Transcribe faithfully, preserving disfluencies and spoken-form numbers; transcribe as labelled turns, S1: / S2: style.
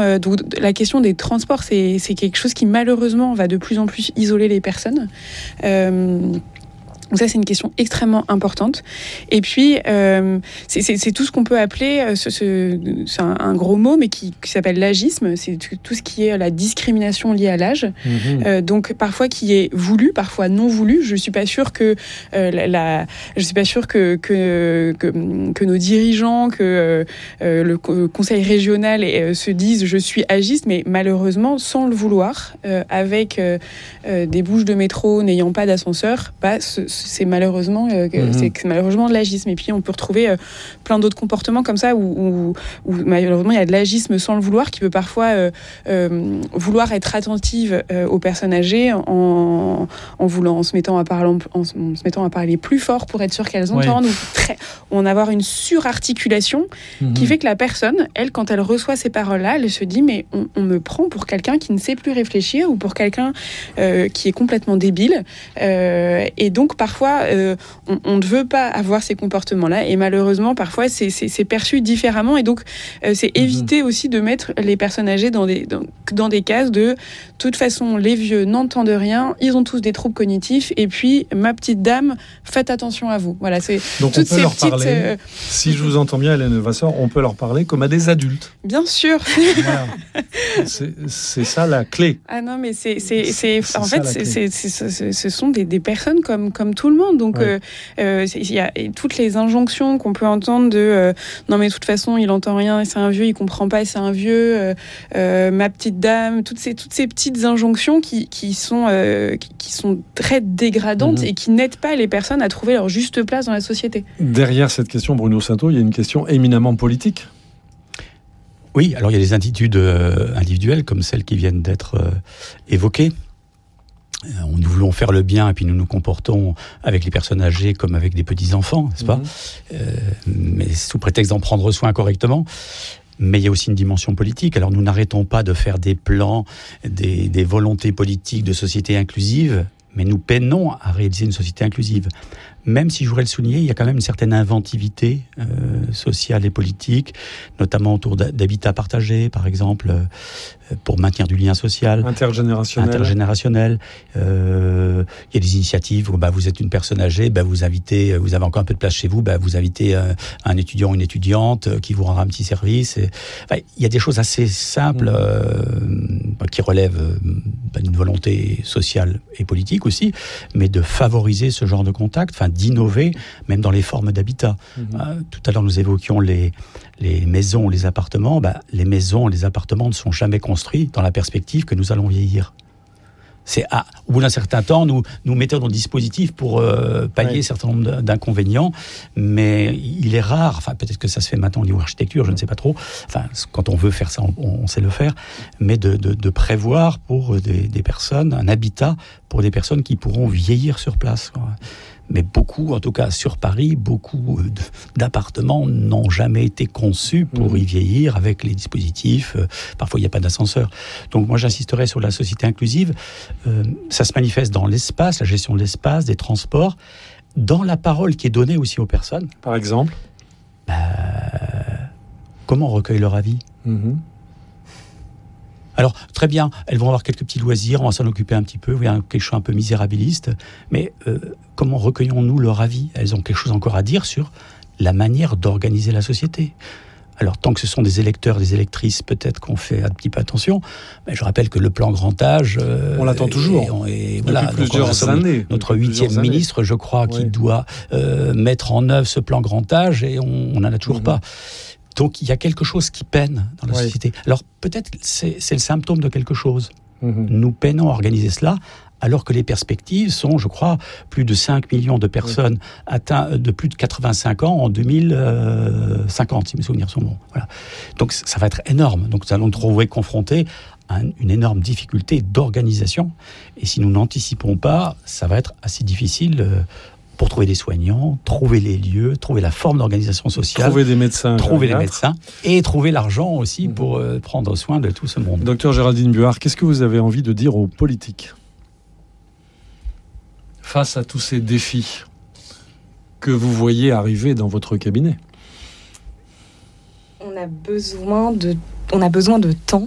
S1: euh, donc, la question des transports, c'est, c'est quelque chose qui malheureusement va de plus en plus isoler les personnes. Euh, Donc ça, c'est une question extrêmement importante. Et puis, euh, c'est, c'est, c'est tout ce qu'on peut appeler, euh, ce, ce, c'est un, un gros mot, mais qui, qui s'appelle l'agisme. C'est tout, tout ce qui est la discrimination liée à l'âge. Mmh. Euh, donc parfois qui est voulu, parfois non voulu. Je suis pas sûre que euh, la, la, je suis pas sûre que que que, que nos dirigeants, que euh, le conseil régional euh, se disent je suis agiste, mais malheureusement sans le vouloir, euh, avec euh, euh, des bouches de métro n'ayant pas d'ascenseur, bah ce, c'est malheureusement, euh, mmh. c'est, c'est malheureusement de l'agisme. Et puis on peut retrouver euh, plein d'autres comportements comme ça où, où, où malheureusement il y a de l'agisme sans le vouloir, qui peut parfois euh, euh, vouloir être attentive euh, aux personnes âgées en, en voulant, en se mettant à parler, en, en se mettant à parler plus fort pour être sûr qu'elles entendent, ouais. ou, très, ou en avoir une surarticulation mmh. qui fait que la personne, elle, quand elle reçoit ces paroles-là, elle se dit mais on, on me prend pour quelqu'un qui ne sait plus réfléchir ou pour quelqu'un euh, qui est complètement débile. Euh, et donc parfois, euh, on, on ne veut pas avoir ces comportements-là, et malheureusement, parfois, c'est, c'est, c'est perçu différemment, et donc, euh, c'est mmh. éviter aussi de mettre les personnes âgées dans des, dans, dans des cases de « toute façon, les vieux n'entendent rien, ils ont tous des troubles cognitifs, et puis, ma petite dame, faites attention à vous ». Voilà, c'est
S2: donc,
S1: toutes
S2: on peut
S1: ces
S2: leur
S1: petites...
S2: parler,
S1: euh...
S2: si je vous entends bien, Hélène Vasseur, on peut leur parler comme à des adultes.
S1: Bien sûr.
S2: Voilà. c'est, c'est ça la clé.
S1: Ah non, mais c'est... c'est, c'est,
S2: c'est
S1: en fait, c'est, c'est, c'est, c'est, ce sont des, des personnes comme, comme tout le monde. Donc, ouais. euh, il y a toutes les injonctions qu'on peut entendre de euh, non, mais de toute façon, il entend rien, c'est un vieux, il comprend pas, c'est un vieux, euh, euh, ma petite dame, toutes ces, toutes ces petites injonctions qui, qui, sont, euh, qui, qui sont très dégradantes mmh. et qui n'aident pas les personnes à trouver leur juste place dans la société. Derrière
S2: cette question, Bruno Sainteau, il y a une question éminemment politique.
S3: Oui, alors il y a des attitudes euh, individuelles comme celles qui viennent d'être euh, évoquées. Nous voulons faire le bien et puis nous nous comportons avec les personnes âgées comme avec des petits-enfants, n'est-ce pas ? mmh. euh, Mais sous prétexte d'en prendre soin correctement. Mais il y a aussi une dimension politique. Alors nous n'arrêtons pas de faire des plans, des, des volontés politiques de société inclusive, mais nous peinons à réaliser une société inclusive. Même si je voudrais le souligner, il y a quand même une certaine inventivité euh, sociale et politique, notamment autour d'habitats partagés, par exemple, euh, pour maintenir du lien social.
S2: Intergénérationnel.
S3: Intergénérationnel. Euh, il y a des initiatives où bah, vous êtes une personne âgée, bah, vous invitez, vous avez encore un peu de place chez vous, bah, vous invitez euh, un étudiant ou une étudiante euh, qui vous rendra un petit service. Et, enfin, il y a des choses assez simples euh, bah, qui relèvent euh, bah, d'une volonté sociale et politique aussi, mais de favoriser ce genre de contact, enfin, d'innover, même dans les formes d'habitat. Mmh. Euh, tout à l'heure, nous évoquions les, les maisons, les appartements. Bah, les maisons, les appartements ne sont jamais construits dans la perspective que nous allons vieillir. C'est à, au bout d'un certain temps, nous nous mettons dans le dispositif pour euh, pallier un certain nombre d'inconvénients, mais il est rare, enfin peut-être que ça se fait maintenant au niveau architecture, je ne sais pas trop, enfin quand on veut faire ça, on, on sait le faire, mais de, de, de prévoir pour des, des personnes, un habitat pour des personnes qui pourront vieillir sur place, quoi. Mais beaucoup, en tout cas sur Paris, beaucoup d'appartements n'ont jamais été conçus pour mmh. y vieillir avec les dispositifs. Parfois, il n'y a pas d'ascenseur. Donc moi, j'insisterai sur la société inclusive. Euh, ça se manifeste dans l'espace, la gestion de l'espace, des transports, dans la parole qui est donnée aussi aux personnes.
S2: Par exemple
S3: bah, comment on recueille leur avis mmh. Alors, très bien, elles vont avoir quelques petits loisirs, on va s'en occuper un petit peu, il y a quelque chose un peu misérabiliste, mais euh, comment recueillons-nous leur avis ? Elles ont quelque chose encore à dire sur la manière d'organiser la société. Alors, tant que ce sont des électeurs, des électrices, peut-être qu'on fait un petit peu attention, mais je rappelle que le plan grand âge...
S2: Euh, on l'attend toujours,
S3: et, et,
S2: depuis
S3: voilà,
S2: plusieurs années.
S3: Notre huitième ministre, je crois, oui. qui doit euh, mettre en œuvre ce plan grand âge, et on n'en a toujours mmh. pas. Donc, il y a quelque chose qui peine dans la oui. société. Alors, peut-être c'est, c'est le symptôme de quelque chose. Mmh. Nous peinons à organiser cela, alors que les perspectives sont, je crois, plus de cinq millions de personnes oui. atteintes de plus de quatre-vingt-cinq ans en deux mille cinquante, si mes souvenirs sont bons. Voilà. Donc, ça va être énorme. Donc, nous allons nous trouver confrontés à une énorme difficulté d'organisation. Et si nous n'anticipons pas, ça va être assez difficile... Euh, pour trouver des soignants, trouver les lieux, trouver la forme d'organisation sociale,
S2: trouver des médecins,
S3: trouver les médecins et trouver l'argent aussi mmh. pour euh, prendre soin de tout ce monde.
S2: Docteur Géraldine Buard, qu'est-ce que vous avez envie de dire aux politiques face à tous ces défis que vous voyez arriver dans votre cabinet ?
S4: On a besoin de, on a besoin de temps.